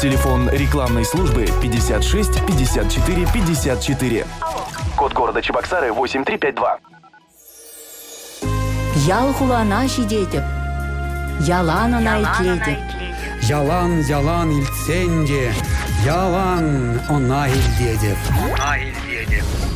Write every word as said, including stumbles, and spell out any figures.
Телефон рекламной службы пятьдесят шесть пятьдесят четыре пятьдесят четыре. Код города Чебоксары восемь три пять два. Ялхулана шидетеп. Ялан она итлетеп. Ялан, ялан ильценде. Ялан она ильдедев. Она ильдедев.